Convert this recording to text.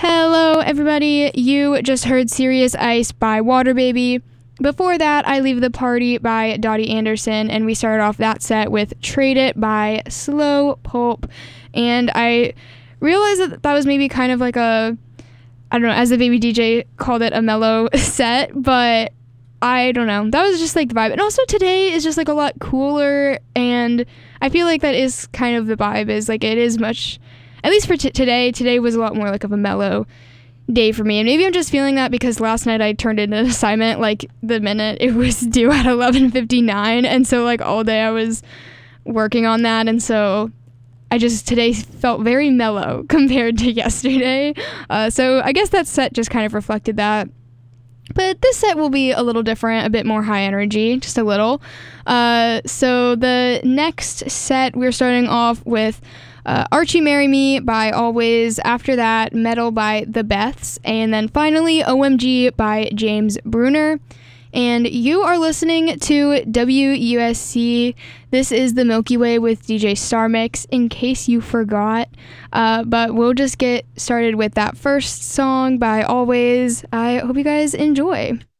Hello, everybody. You just heard Serious Ice by Water Baby. Before that, I Leave the Party by Dottie Anderson, and we started off that set with Trade It by Slow Pulp. And I realized that was maybe kind of like I don't know, as the Baby DJ called it, a mellow set, but I don't know. That was just like the vibe. And also today is just like a lot cooler, and I feel like that is kind of the vibe, is like it is much, at least for today was a lot more like of a mellow day for me. And maybe I'm just feeling that because last night I turned in an assignment like the minute it was due at 11:59, and so like all day I was working on that, and so I just today felt very mellow compared to yesterday. So I guess that set just kind of reflected that. But this set will be a little different, a bit more high energy, just a little. So the next set, we're starting off with Archie Marry Me by Always. After that, Metal by The Beths. And then finally, OMG by James Bruner. And you are listening to WUSC. This is the Milky Way with DJ Star Mix, in case you forgot. But we'll just get started with that first song by Always. I hope you guys enjoy.